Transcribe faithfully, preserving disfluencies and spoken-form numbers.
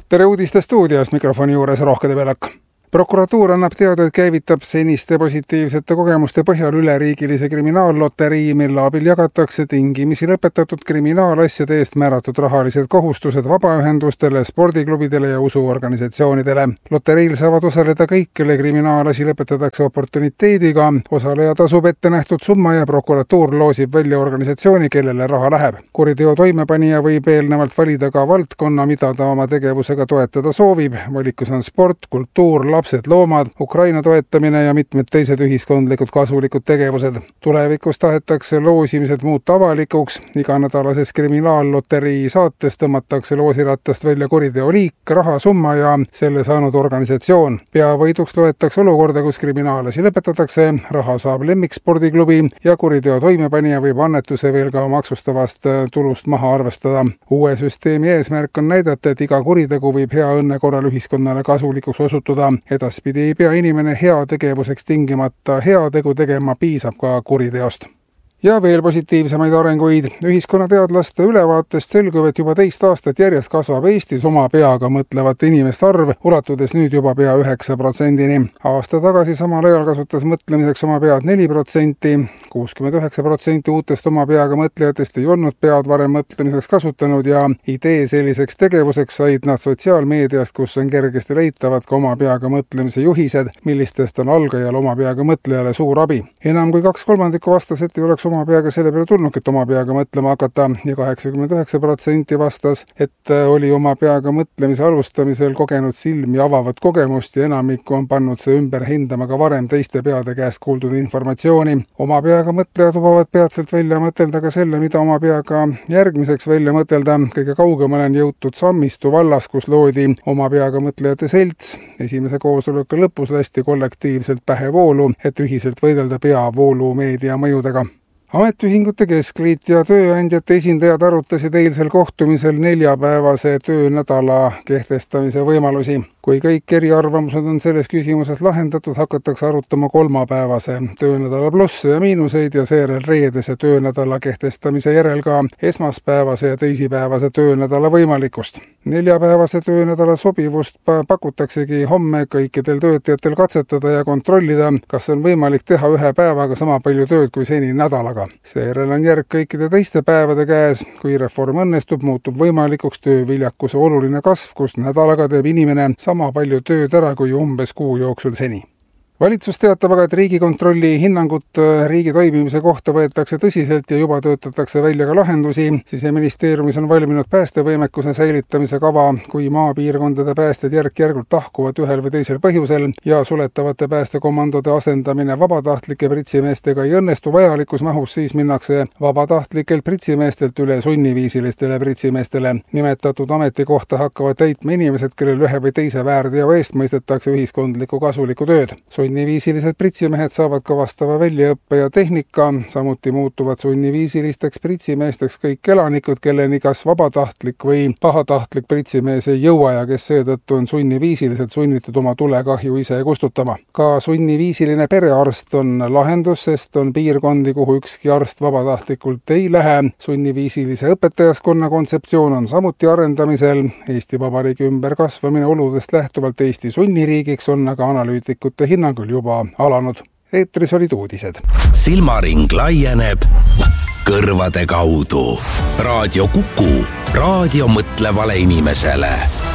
tere uudiste stuudios, mikrofoni juures Rohke Debelak. Prokuratuur annab teada, et käivitab seniste positiivsete kogemuste põhjal üleriigilise kriminaalloterii, mille abil jagatakse tingimisi lõpetatud kriminaalasjade eest määratud rahalised kohustused vabaühendustele, spordiklubidele ja usuorganisatsioonidele. Loteriil saavad osaleda kõik, kelle kriminaalasi lõpetatakse oportuniteediga. Osaleja tasub ette nähtud summa ja prokuratuur loosib välja organisatsiooni, kellele raha läheb. Kuriteo toimepanija võib eelnevalt valida ka valdkonna, mida ta oma tegevusega toetada soovib. Valikus on sport, kultuur, lapsed, loomad, Ukraina toetamine ja mitmed teised ühiskondlikud kasulikud tegevused. Tulevikus tahetakse loosimised muuta avalikuks. Iganädalases kriminaalloterii saates tõmmatakse loosirattast välja kuriteo liik, rahasumma ja selle saanud organisatsioon. Peavõiduks loetakse olukorda, kus kriminaalasi lõpetatakse, raha saab lemmikspordiklubi ja kuriteo toimepanija võib annetuse veel ka maksustavast tulust maha arvestada. Uue süsteemi eesmärk on näidata, et iga kuritegu võib hea õnne korral ühiskonnale kasulikuks osutuda. Edaspidi ei pea inimene hea tegevuseks tingimata hea tegu tegema, piisab ka kuriteost. Ja veel positiivsemaid arenguid. Ühiskonnateadlaste ülevaatest selgub, et juba teist aastat järjest kasvab Eestis oma peaga mõtlevate inimeste arv, ulatudes nüüd juba pea üheksa protsendini. Aasta tagasi samal ajal kasutas mõtlemiseks oma pead neli protsenti, kuuskümmend üheksa protsenti uutest oma peaga mõtlejatest ei olnud pead varem mõtlemiseks kasutanud ja idee selliseks tegevuseks said nad sotsiaalmeediast, kus on kergesti leitavad ka oma peaga mõtlemise juhised, millistest on algajal oma peaga mõtlejale suur abi. Enam kui kaks kolmandikku vastas, et ei oleks oma peaga selle peale tulnud, et oma peaga mõtlema hakata ja kaheksakümmend üheksa protsenti vastas, et oli oma peaga mõtlemise alustamisel kogenud silmi avavat kogemust ja enamikku on pannud see ümber hindama ka varem teiste peade käest kuuldud informatsiooni. Oma peaga mõtlejad lubavad peatselt välja mõtelda ka selle, mida oma peaga järgmiseks välja mõtelda. Kõige kaugemale on jõutud Sammistu vallas, kus loodi oma peaga mõtlejate selts. Esimese koosoleku lõpus lasti kollektiivselt pähevoolu, et ühiselt võidelda peavoolu meedia mõjudega. Ametiühingute Keskliit ja tööandjate esindajad arutasid eilsel kohtumisel neljapäevase töönädala kehtestamise võimalusi. Kui kõik eriarvamused on selles küsimuses lahendatud, hakatakse arutama kolmapäevase töönädala plusse ja miinuseid ja seejärel reedese töönädala kehtestamise järel ka esmaspäevase ja teisipäevase töönädala võimalikkust. Neljapäevase töönädala sobivust pakutaksegi homme kõikidel töötajatel katsetada ja kontrollida, kas on võimalik teha ühe päevaga sama palju tööd kui seni nädalaga. Seejärel on järg kõikide teiste päevade käes. Kui reform õnnestub, muutub võimalikuks tööviljakuse oluline kasv, kus nädalaga teeb inimene sama palju tööd ära kui umbes kuu jooksul seni. Valitsus teatab aga, et Riigikontrolli hinnangut riigi toimimise kohta võetakse tõsiselt ja juba töötatakse välja ka lahendusi. Siseministeeriumis on valminud päästevõimekuse säilitamise kava, kui maapiirkondade päästjad järk-järgult tahkuvad ühel või teisel põhjusel ja suletavate päästekomandode asendamine vabatahtlike pritsimeestega ei õnnestu vajalikus mahus, siis minnakse vabatahtlikelt pritsimeestelt üle sunniviisilistele pritsimeestele. Nimetatud ametikohta hakkavad täitma inimesed, kellel ühe või teise väärteo eest mõistetakse ühiskondlikku kasulikku tööd. Sunniviisilised pritsimehed saavad ka vastava väljaõppe ja tehnika, samuti muutuvad sunniviisilisteks pritsimeesteks kõik elanikud, kelleni kas vabatahtlik või pahatahtlik pritsimees ei jõua ja kes seetõttu on sunniviisiliselt sunnitud oma tulekahju ise kustutama. Ka sunniviisiline perearst on lahendus, sest on piirkondi, kuhu ükski arst vabatahtlikult ei lähe. Sunniviisilise õpetajaskonna kontseptsioon on samuti arendamisel. Eesti Vabariigi ümberkasvamine oludest lähtuvalt Eesti sunniriigiks on aga analüütikute hinnang juba alanud. Eetris olid uudised. Silmaring laieneb kõrvade kaudu. Raadio Kuku. Raadio mõtlevale inimesele.